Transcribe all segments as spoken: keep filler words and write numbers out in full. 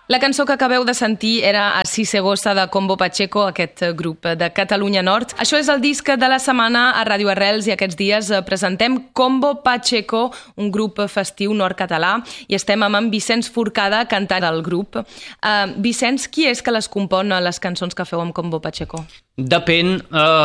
La cançó que acabeu de sentir era Así se goza de Combo Pacheco, aquest grup de Catalunya Nord. Això és el disc de la setmana a Ràdio Arrels i aquests dies presentem Combo Pacheco, un grup festiu nord-català, i estem amb en Vicenç Forcada cantant el grup. Uh, Vicenç, qui és que les compon, les cançons que feu amb Combo Pacheco? Depèn,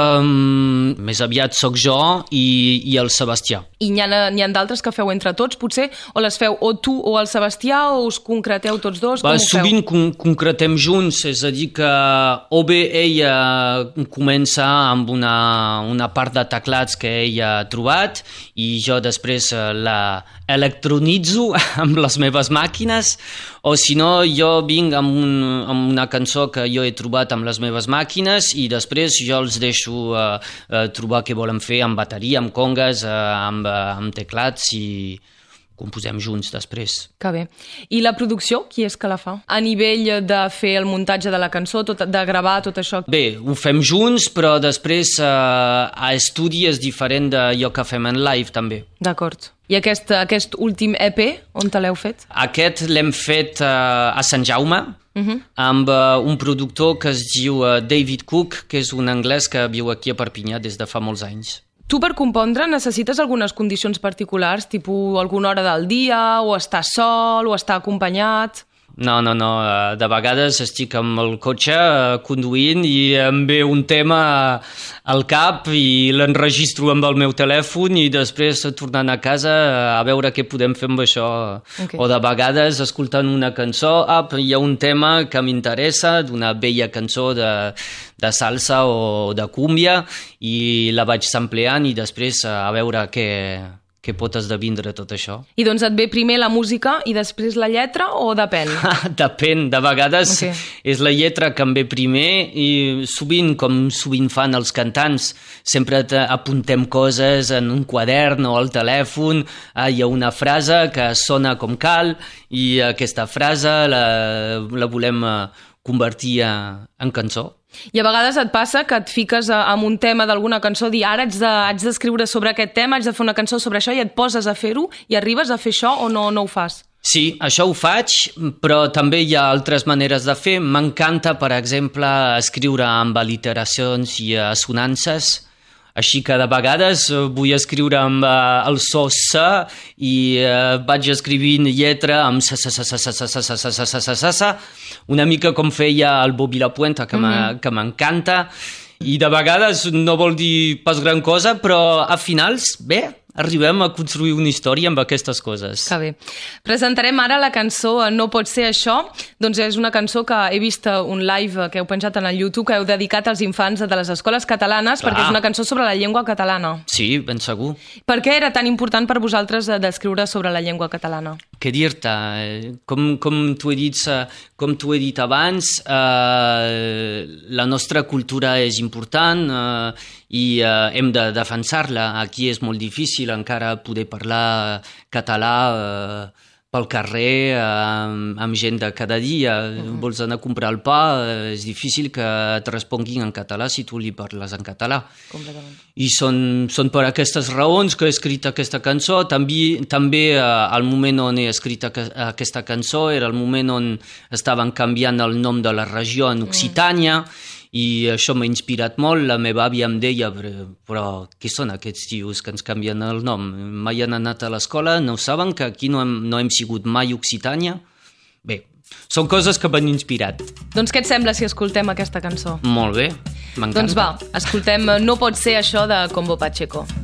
um, més aviat sóc jo i, i el Sebastià. I n'hi ha, n'hi ha d'altres que feu entre tots, potser? O les feu o tu o el Sebastià, o us concreteu tots dos? Va, sovint con concretem junts, és a dir que o bé ella comença amb una, una part de teclats que ella ha trobat i jo després la electronitzo amb les meves màquines, o si no jo vinc amb, un, amb una cançó que jo he trobat amb les meves màquines i després jo els deixo uh, uh, trobar què volen fer amb bateria, amb congues, uh, amb, uh, amb teclats i composem junts després. Que bé. I la producció, qui és que la fa? A nivell de fer el muntatge de la cançó, tot, de gravar tot això? Bé, ho fem junts, però després uh, a estudi és diferent d'allò que fem en live també. D'acord. I aquest, aquest últim E P, on te l'heu fet? Aquest l'hem fet uh, a Sant Jaume, uh-huh. amb uh, un productor que es diu uh, David Cook, que és un anglès que viu aquí a Perpinyà des de fa molts anys. Tu per compondre necessites algunes condicions particulars, tipus alguna hora del dia, o estar sol, o estar acompanyat? No, no, no. De vegades estic amb el cotxe conduint i em ve un tema al cap i l'enregistro amb el meu telèfon i després tornant a casa a veure què podem fer amb això. Okay. O de vegades escoltant una cançó, ah, hi ha un tema que m'interessa, d'una vella cançó de, de salsa o de cúmbia i la vaig sampleant i després a veure què... que pot esdevindre tot això. I doncs et ve primer la música i després la lletra o depèn? Depèn, de vegades okay. és la lletra que em ve primer i sovint, com sovint fan els cantants, sempre apuntem coses en un quadern o al telèfon, ah, hi ha una frase que sona com cal i aquesta frase la, la volem convertir en cançó. I a vegades et passa que et fiques amb un tema d'alguna cançó, dir ara haig d'escriure de, sobre aquest tema, haig de fer una cançó sobre això i et poses a fer-ho i arribes a fer això o no, no ho fas? Sí, això ho faig, però també hi ha altres maneres de fer. M'encanta, per exemple, escriure amb al·literacions i assonances, així que de vegades vull escriure amb uh, el so sa i uh, vaig escrivint lletra amb sa sa sa sa sa sa sa sa sa sa sa sa sa, una mica com feia el Bobby Lapuente, que m'encanta, i de vegades no vol dir pas gran cosa, però a finals, bé, arribem a construir una història amb aquestes coses. Que bé. Presentarem ara la cançó No pot ser això. Doncs és una cançó que he vist un live que heu penjat en el YouTube, que heu dedicat als infants de les escoles catalanes, Clar. perquè és una cançó sobre la llengua catalana. Sí, ben segur. Per què era tan important per vosaltres d'escriure sobre la llengua catalana? Què dir-te? Com, com t'ho he dit, com t'ho he dit abans, eh, la nostra cultura és important eh, i eh, hem de defensar-la. Aquí és molt difícil encara poder parlar català eh, pel carrer eh, amb, amb gent de cada dia. Uh-huh. Vols anar a comprar el pa, eh, és difícil que et responguin en català si tu li parles en català. Completament. I són, són per aquestes raons que he escrit aquesta cançó. També, també eh, al moment on he escrit aquesta cançó era el moment on estaven canviant el nom de la regió en Occitània, mm. i això m'ha inspirat molt. La meva àvia em deia, però, però què són aquests tios que ens canvien el nom? Mai han anat a l'escola? No saben que aquí no hem, no hem sigut mai Occitània? Bé, són coses que m'han inspirat. Doncs què et sembla si escoltem aquesta cançó? Molt bé, m'encanta. Doncs va, escoltem No pot ser això de Combo Pacheco.